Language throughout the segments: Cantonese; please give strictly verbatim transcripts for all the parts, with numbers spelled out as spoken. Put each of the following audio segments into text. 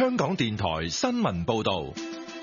香港電台新聞報道。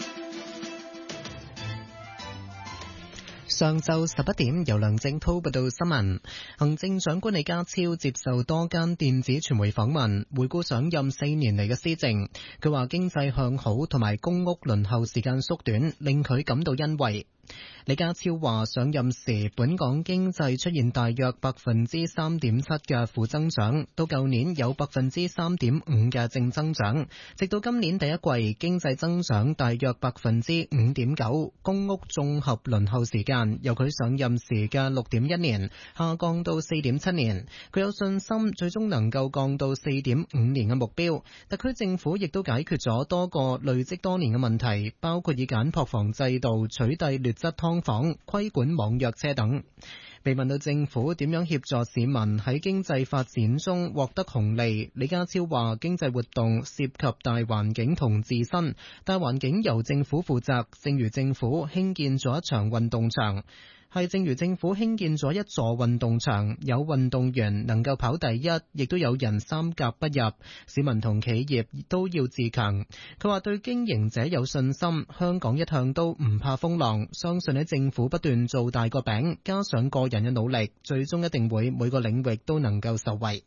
上晝十一點，由梁正濤報道新聞。行政長官李家超接受多間電子傳媒訪問，回顧上任四年嚟嘅施政。佢話經濟向好同埋公屋輪候時間縮短，令佢感到欣慰。李家超話上任時本港經濟出現大約百分之三點七嘅負增長，到舊年有百分之三點五嘅正增長，直到今年第一季經濟增長大約百分之五點九。公屋綜合輪候時間由佢上任時嘅六點一年下降到四點七年，佢有信心最終能夠降到四點五年嘅目標。特區政府亦都解決咗多個累積多年嘅問題，包括以簡樸房制度取締劣質劏房、規管網約車等。被問到政府點樣協助市民喺經濟發展中獲得紅利，李家超話經濟活動涉及大環境同自身，大環境由政府負責，正如政府興建咗一場運動場。係正如政府興建咗一座運動場，有運動員能夠跑第一，亦都有人三甲不入。市民同企業都要自強。佢話對經營者有信心，香港一向都唔怕風浪，相信喺政府不斷做大個餅，加上個人嘅努力，最終一定會每個領域都能夠受惠。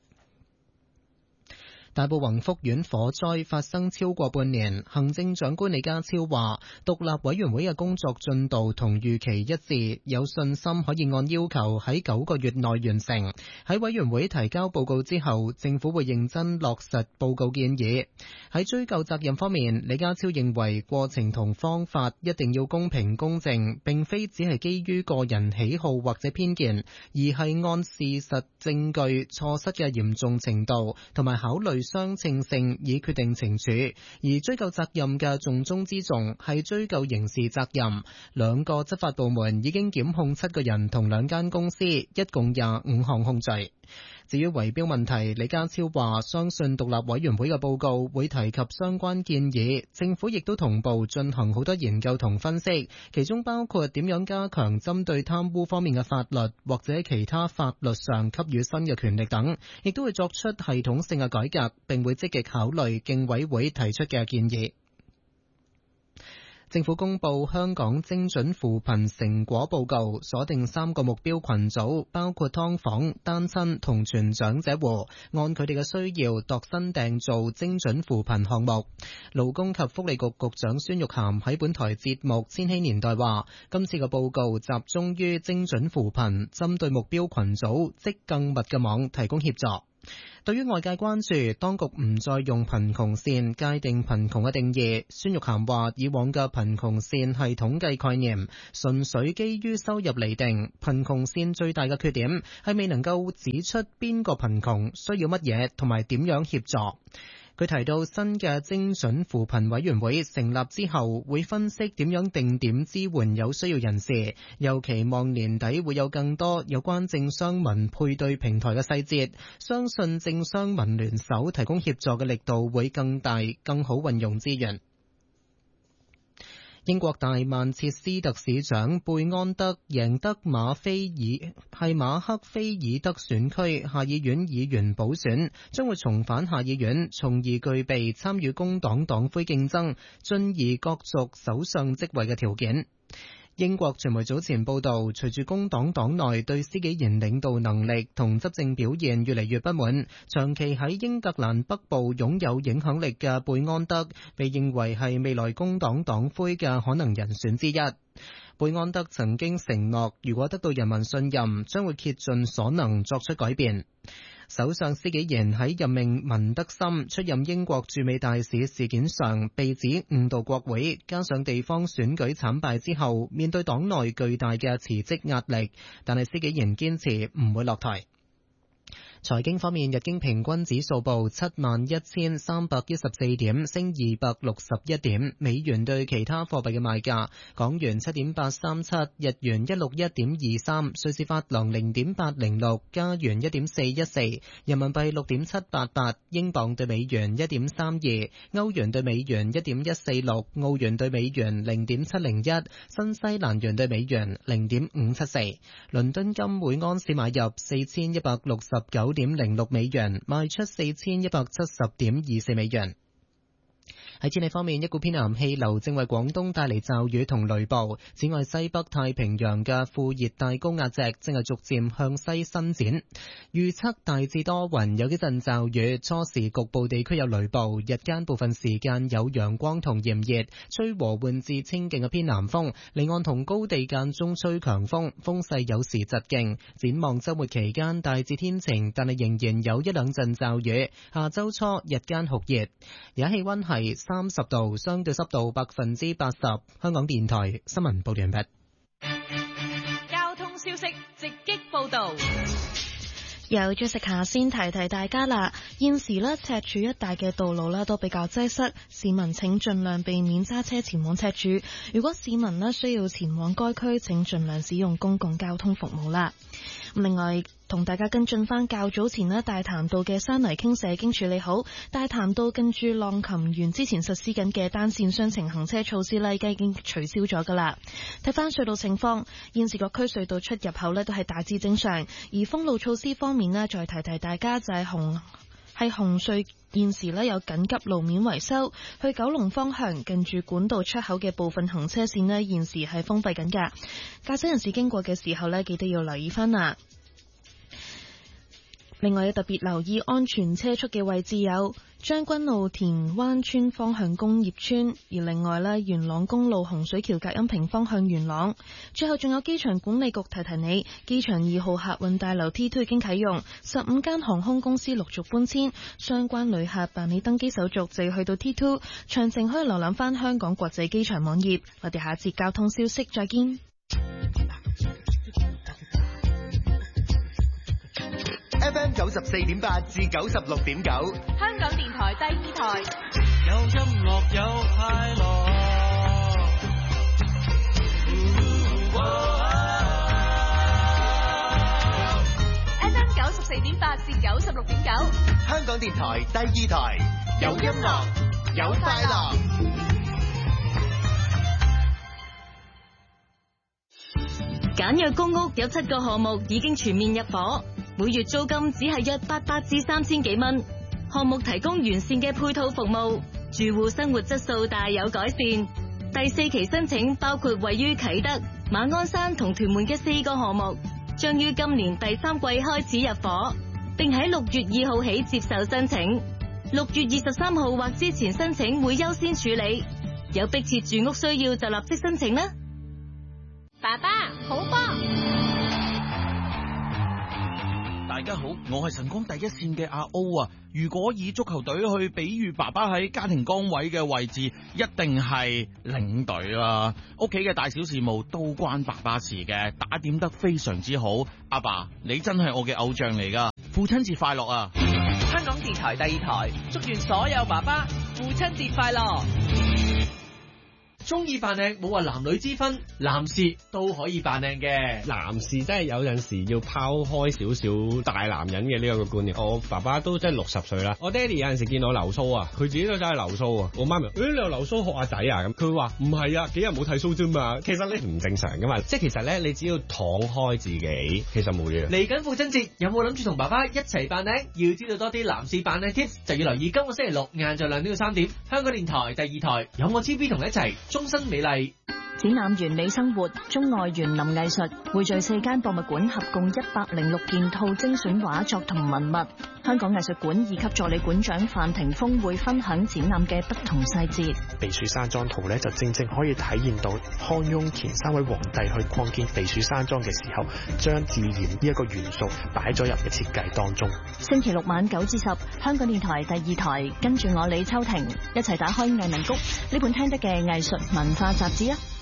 大埔宏福苑火災發生超過半年，行政長官李家超話獨立委員會嘅工作進度同預期一致，有信心可以按要求喺九個月內完成。喺委員會提交報告之後，政府會認真落實報告建議。喺追究責任方面，李家超認為過程同方法一定要公平公正，並非只係基於個人喜好或者偏見，而係按事實證據、錯失嘅嚴重程度同埋考慮相稱性以決定懲處，而追究責任嘅重中之重係追究刑事責任。兩個執法部門已經檢控七個人同兩間公司，一共廿五項控罪。至於圍標問題，李家超話相信獨立委員會嘅報告會提及相關建議，政府亦都同步進行好多研究同分析，其中包括點樣加強針對貪污方面嘅法律，或者其他法律上給予新嘅權力等，亦都會作出系統性嘅改革，並會積極考慮競委會提出嘅建議。政府公布香港精準扶貧成果報告，鎖定三個目標群組，包括劏房、單親同全長者戶，按佢哋嘅需要度身訂造精準扶貧項目。勞工及福利局局長孫玉菡喺本台節目《千禧年代》話，今次嘅報告集中於精準扶貧，針對目標群組織更密嘅網提供協助。對於外界關注當局唔再用貧窮線界定貧窮嘅定義，孫玉菡話以往嘅貧窮線係統計概念，純粹基於收入釐定。貧窮線最大嘅缺點係未能夠指出邊個貧窮需要乜嘢同埋點樣協助。佢提到新嘅精準扶貧委員會成立之後，會分析點樣定點支援有需要人士，又期望年底會有更多有關政商民配對平台嘅細節，相信政商民聯手提供協助嘅力度會更大，更好運用資源。英國大曼徹斯特市長貝安德贏得馬菲爾係馬克菲爾德選區下議院議員補選，將會重返下議院，從而具備參與工黨黨魁競爭，進而角逐首相職位嘅條件。英國傳媒早前報道，隨住工黨黨內對施紀賢領導能力同執政表現越嚟越不滿，長期喺英格蘭北部擁有影響力嘅貝安德被認為係未來工黨黨魁嘅可能人選之一。貝安德曾經承諾，如果得到人民信任，將會竭盡所能作出改變。首相施紀賢喺任命文德森出任英國駐美大使事件上被指誤導國會，加上地方選舉慘敗之後，面對黨內巨大嘅辭職壓力，但係施紀賢堅持唔會落台。財經方面，日經平均指數報七萬一千三百一十四點，升二百六十一點。美元對其他貨幣嘅賣價：港元七點八三七，日元一六一點二三，瑞士法郎零點八零六，加元一點四一四，人民幣六點七八八，英鎊對美元一點三二，歐元對美元一點一四六，澳元對美元零點七零一，新西蘭元對美元零點五七四。倫敦金每安士買入四千一百六十九點零六美元，賣出四千一百七十點二四美元。 喺天氣方面，一股偏南氣流正為廣東帶嚟驟雨同雷暴。此外，西北太平洋嘅副熱帶高壓脊正係逐漸向西伸展。預測大致多雲，有幾陣驟雨，初時局部地區有雷暴，日間部分時間有陽光同炎熱，吹和緩至清勁嘅偏南風，離岸同高地間中吹強風，風勢有時疾勁。展望週末期間大致天晴，但係仍然有一兩陣驟雨。下週初日間酷熱，而家氣溫係三十度，相對濕度百分之八十。香港電台新聞報道完畢。 交通消息直擊報道。 有咗食下先提提大家啦，現時呢，赤柱一帶嘅道路呢都比較擠塞，市民請盡量避免揸車前往赤柱。如果市民呢需要前往該區，請盡量使用公共交通服務啦。另外，同大家跟進翻較早前呢，大潭道嘅山泥傾瀉已經處理好，大潭道近住浪琴園之前實施緊嘅單線雙程行車措施呢，已經取消咗噶啦。睇翻隧道情況，現時各區隧道出入口呢都係大致正常，而封路措施方面呢，再提提大家就係紅係紅隧現時呢有緊急路面維修，去九龍方向近住管道出口嘅部分行車線呢，現時係封閉緊㗎，駕駛人士經過嘅時候呢，記得要留意翻啦。另外要特別留意安全車速嘅位置有將軍澳田灣村方向工業村，而另外呢，元朗公路洪水橋隔音屏方向元朗。最後仲有機場管理局提提你，機場二號客運大樓 T 二 已經啟用，十五間航空公司陸續搬遷，相關旅客辦理登機手續就要去到 T 二，詳情可以瀏覽翻香港國際機場網頁。我哋下一節交通消息再見。 F M 九十四點八至九十六點九， 香港電台第二台。 有音樂有快樂。 F M 九十四點八至九十六點九， 香港電台第二台。有音樂有快樂。 簡約公屋有七個項目已經全面入伙，每月租金只係約八百至三千幾蚊。項目提供完善嘅配套服務，住戶生活質素大有改善。第四期申請包括位於啟德、馬鞍山同屯門嘅四個項目，將於今年第三季開始入伙，並喺六月二號起接受申請。六月二十三號或之前申請會優先處理，有迫切住屋需要就立即申請啦。 爸爸好波。 大家好，我係晨光第一線嘅阿 O 啊！如果以足球隊去比喻爸爸喺家庭崗位嘅位置，一定係領隊啦。屋企嘅大小事務都關爸爸事嘅，打點得非常之好。阿爸，你真係我嘅偶像嚟噶！父親節快樂啊！ 香港電台第二台，祝願所有爸爸父親節快樂。 中意扮靚冇話男女之分，男士都可以扮靚嘅。 男士真係有陣時要拋開少少大男人嘅呢個觀念。我爸爸都真係六十歲啦，我爹哋有陣時見我留鬚啊，佢自己都真係留鬚啊。我媽咪，誒、欸、你又留鬚學阿仔啊？咁佢話唔係啊，幾日冇剃鬚啫嘛。其實你唔正常噶嘛，即係其實咧，你只要敞開自己，其實冇嘢。 嚟緊父親節，有冇諗住同爸爸一齊扮靚？要知道多啲男士扮靚 tips，就要留意今個星期六晏晝兩點到三點，香港電台第二台有我 T B 同你一齊。終身美麗展覽完美生活、中外園林藝術匯聚四間博物館，合共一百零六件套精選畫作同文物。香港藝術館二級助理館長范霆鋒會分享展覽嘅不同細節。 避暑山莊圖咧，就正正可以體現到康雍乾三位皇帝去擴建避暑山莊嘅時候，將自然呢一個元素擺咗入嘅設計當中。 星期六晚九至十，香港電台第二台，跟住我李秋婷一齊打開藝文谷呢本聽得嘅藝術文化雜誌啊！